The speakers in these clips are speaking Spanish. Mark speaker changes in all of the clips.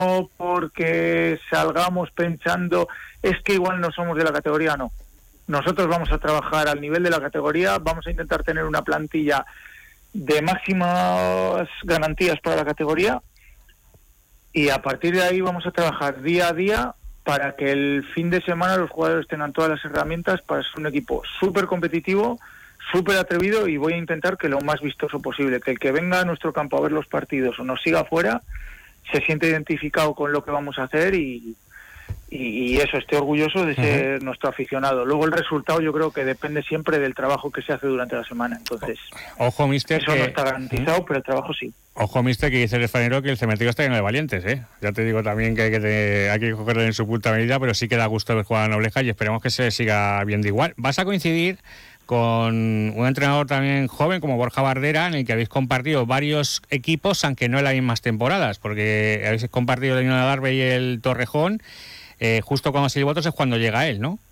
Speaker 1: porque salgamos pensando es que igual no somos de la categoría, no. Nosotros vamos a trabajar al nivel de la categoría, vamos a intentar tener una plantilla de máximas garantías para la categoría y a partir de ahí vamos a trabajar día a día para que el fin de semana los jugadores tengan todas las herramientas para ser un equipo súper competitivo, súper atrevido, y voy a intentar que lo más vistoso posible, que el que venga a nuestro campo a ver los partidos o nos siga afuera se siente identificado con lo que vamos a hacer y eso, esté orgulloso de ser nuestro aficionado. Luego el resultado yo creo que depende siempre del trabajo que se hace durante la semana, entonces
Speaker 2: ojo, mister,
Speaker 1: eso no está garantizado, pero el trabajo sí.
Speaker 2: Ojo, mister, que dice el esfanero que el cementerio está lleno de valientes, ¿eh? Ya te digo también que hay que cogerlo en su punta medida, pero sí que da gusto ver jugar a Nobleja y esperemos que se siga viendo igual. Vas a coincidir con un entrenador también joven como Borja Bardera, en el que habéis compartido varios equipos, aunque no en las mismas temporadas, porque habéis compartido el Unión Adarve y el Torrejón. Justo cuando se votos es cuando llega él, ¿no?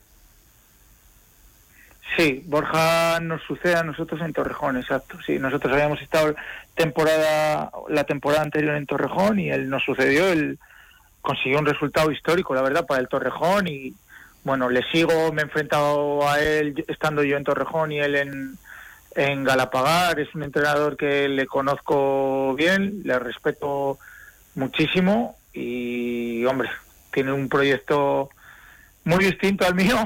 Speaker 1: Sí, Borja nos sucede a nosotros en Torrejón, exacto. Sí, nosotros habíamos estado la temporada anterior en Torrejón y él nos sucedió, él consiguió un resultado histórico, la verdad, para el Torrejón y bueno, le sigo, me he enfrentado a él estando yo en Torrejón y él en Galapagar. Es un entrenador que le conozco bien, le respeto muchísimo y, hombre, tiene un proyecto muy distinto al mío,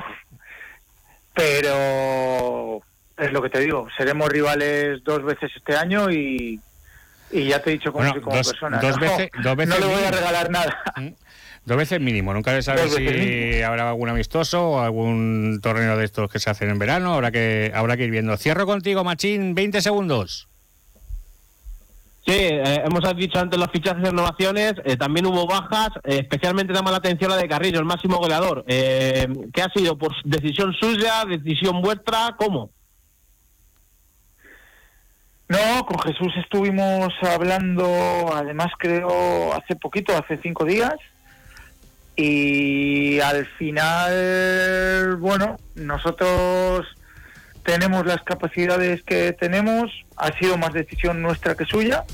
Speaker 1: pero es lo que te digo, seremos rivales 2 veces este año y ya te he dicho cómo soy como persona.
Speaker 2: Dos veces
Speaker 1: no le voy a regalar nada.
Speaker 2: 2 veces mínimo, nunca se sabe si habrá algún amistoso o algún torneo de estos que se hacen en verano, habrá que ir viendo. Cierro contigo, Machín, 20 segundos.
Speaker 3: Sí, hemos dicho antes los fichajes y renovaciones, también hubo bajas, especialmente llama la atención la de Carrillo, el máximo goleador. ¿Qué ha sido? ¿Por decisión suya, decisión vuestra? ¿Cómo?
Speaker 1: No, con Jesús estuvimos hablando, además creo hace 5 días, y al final, bueno, nosotros tenemos las capacidades que tenemos, ha sido más decisión nuestra que suya,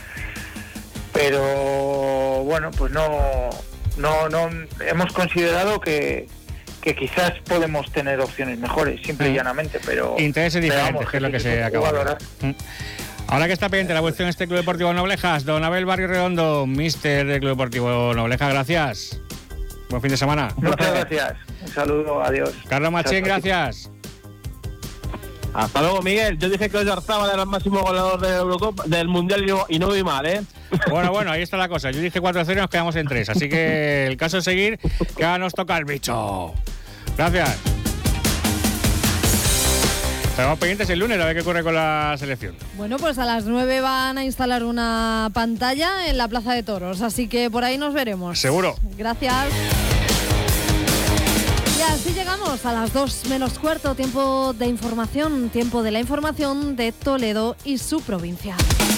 Speaker 1: pero bueno, pues no hemos considerado que quizás podemos tener opciones mejores, simple y llanamente, pero
Speaker 2: intereses diferentes, que es lo que se acaba. Ahora que está pendiente la evolución de este Club Deportivo Noblejas, don Abel Barrio Redondo, míster del Club Deportivo Noblejas, gracias. Buen fin de semana.
Speaker 1: Muchas gracias. Un saludo, adiós.
Speaker 2: Carlos Machín, gracias.
Speaker 3: Hasta luego, Miguel. Yo dije que Oyarzábal era el máximo goleador de Eurocopa, del Mundial y no vi mal, ¿eh?
Speaker 2: Bueno, ahí está la cosa. Yo dije 4-0 y nos quedamos en 3. Así que el caso es seguir, que ahora nos toca el bicho. Gracias. Estamos pendientes el lunes a ver qué ocurre con la selección.
Speaker 4: Bueno, pues a las 9 van a instalar una pantalla en la Plaza de Toros, así que por ahí nos veremos.
Speaker 2: Seguro.
Speaker 4: Gracias. Y así llegamos a las 2 menos cuarto, tiempo de la información de Toledo y su provincia.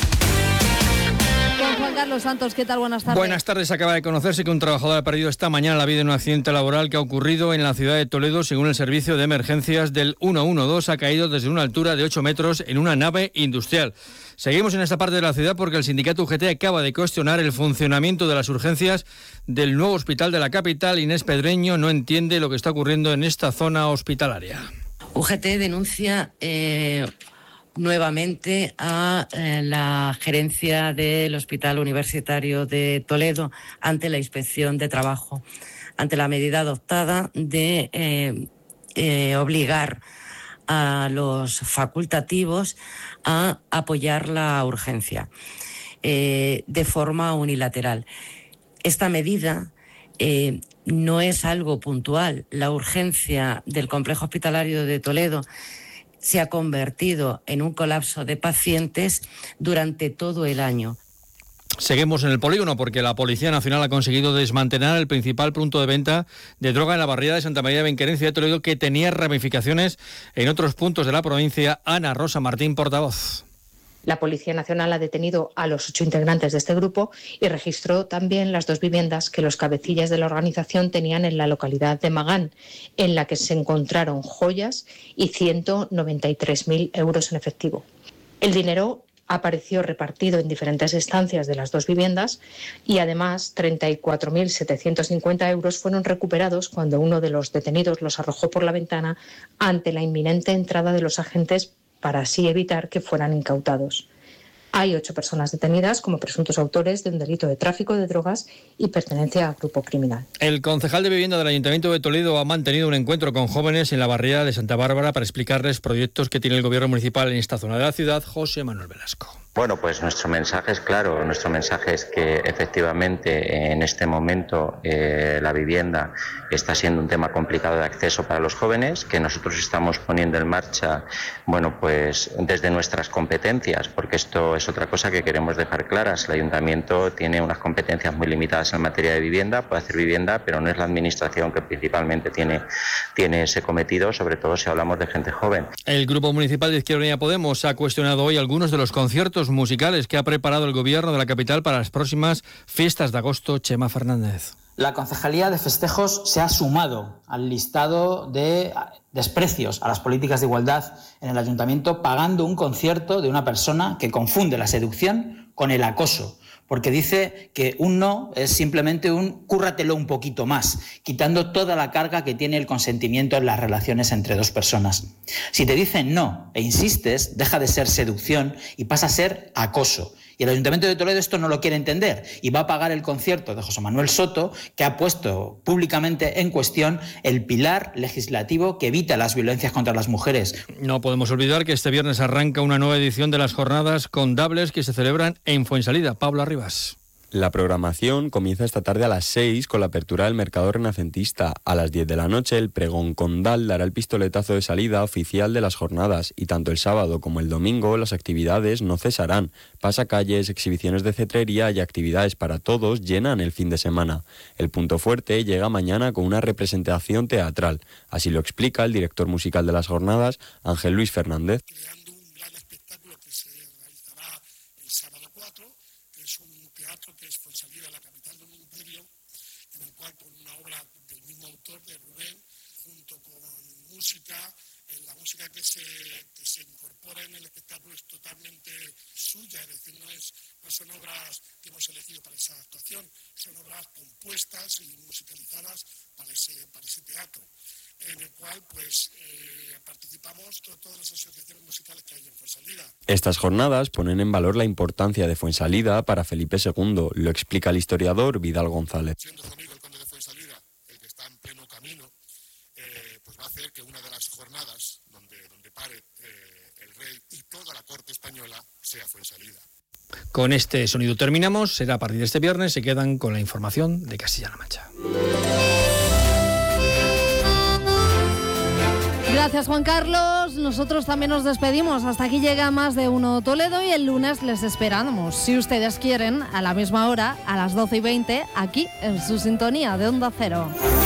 Speaker 4: Con Juan Carlos Santos, ¿qué tal? Buenas tardes.
Speaker 5: Buenas tardes. Acaba de conocerse que un trabajador ha perdido esta mañana la vida en un accidente laboral que ha ocurrido en la ciudad de Toledo. Según el servicio de emergencias del 112, ha caído desde una altura de 8 metros en una nave industrial. Seguimos en esta parte de la ciudad porque el sindicato UGT acaba de cuestionar el funcionamiento de las urgencias del nuevo hospital de la capital. Inés Pedreño no entiende lo que está ocurriendo en esta zona hospitalaria.
Speaker 6: UGT denuncia nuevamente a la gerencia del Hospital Universitario de Toledo ante la Inspección de Trabajo, ante la medida adoptada de obligar a los facultativos a apoyar la urgencia de forma unilateral. Esta medida no es algo puntual. La urgencia del complejo hospitalario de Toledo se ha convertido en un colapso de pacientes durante todo el año.
Speaker 5: Seguimos en el polígono porque la Policía Nacional ha conseguido desmantelar el principal punto de venta de droga en la barriada de Santa María de Benquerencia de Toledo, que tenía ramificaciones en otros puntos de la provincia. Ana Rosa Martín, portavoz.
Speaker 7: La Policía Nacional ha detenido a los 8 integrantes de este grupo y registró también las 2 viviendas que los cabecillas de la organización tenían en la localidad de Magán, en la que se encontraron joyas y 193.000 euros en efectivo. El dinero apareció repartido en diferentes estancias de las 2 viviendas y además 34.750 euros fueron recuperados cuando uno de los detenidos los arrojó por la ventana ante la inminente entrada de los agentes para así evitar que fueran incautados. Hay 8 personas detenidas como presuntos autores de un delito de tráfico de drogas y pertenencia a grupo criminal.
Speaker 5: El concejal de Vivienda del Ayuntamiento de Toledo ha mantenido un encuentro con jóvenes en la barriada de Santa Bárbara para explicarles proyectos que tiene el gobierno municipal en esta zona de la ciudad. José Manuel Velasco.
Speaker 8: Bueno, pues nuestro mensaje es claro. Nuestro mensaje es que efectivamente en este momento la vivienda está siendo un tema complicado de acceso para los jóvenes, que nosotros estamos poniendo en marcha, bueno, pues desde nuestras competencias, porque esto es otra cosa que queremos dejar claras. El ayuntamiento tiene unas competencias muy limitadas en materia de vivienda, puede hacer vivienda, pero no es la administración que principalmente tiene ese cometido, sobre todo si hablamos de gente joven.
Speaker 5: El Grupo Municipal de Izquierda Unida Podemos ha cuestionado hoy algunos de los conciertos musicales que ha preparado el gobierno de la capital para las próximas fiestas de agosto. Chema Fernández.
Speaker 9: La Concejalía de Festejos se ha sumado al listado de desprecios a las políticas de igualdad en el ayuntamiento, pagando un concierto de una persona que confunde la seducción con el acoso, porque dice que un no es simplemente un cúrratelo un poquito más, quitando toda la carga que tiene el consentimiento en las relaciones entre 2 personas. Si te dicen no e insistes, deja de ser seducción y pasa a ser acoso. Y el Ayuntamiento de Toledo esto no lo quiere entender y va a pagar el concierto de José Manuel Soto, que ha puesto públicamente en cuestión el pilar legislativo que evita las violencias contra las mujeres.
Speaker 5: No podemos olvidar que este viernes arranca una nueva edición de las jornadas condables que se celebran en Fuensalida. Pablo Arribas.
Speaker 10: La programación comienza esta tarde a las 6 con la apertura del mercado renacentista. A las 10 de la noche el pregón condal dará el pistoletazo de salida oficial de las jornadas y tanto el sábado como el domingo las actividades no cesarán. Pasacalles, exhibiciones de cetrería y actividades para todos llenan el fin de semana. El punto fuerte llega mañana con una representación teatral. Así lo explica el director musical de las jornadas, Ángel Luis Fernández.
Speaker 11: Que es Fuensalida, la capital de un imperio, en el cual con una obra del mismo autor, de Rubén, junto con música, la música que se incorpora en el espectáculo es totalmente suya, es decir, no son obras que hemos elegido para esa actuación, son obras compuestas y musicalizadas para ese teatro, en el cual pues participamos todas las asociaciones musicales que hay en Fuensalida.
Speaker 10: Estas jornadas ponen en valor la importancia de Fuensalida para Felipe II, lo explica el historiador Vidal González.
Speaker 11: Siendo su amigo el conde de Fuensalida el que está en pleno camino, pues va a hacer que una de las jornadas donde pare el rey y toda la corte española sea Fuensalida.
Speaker 5: Con este sonido terminamos, será a partir de este viernes, se quedan con la información de Castilla-La Mancha.
Speaker 4: Gracias, Juan Carlos. Nosotros también nos despedimos. Hasta aquí llega Más de Uno Toledo y el lunes les esperamos, si ustedes quieren, a la misma hora, a las 12:20, aquí en su sintonía de Onda Cero.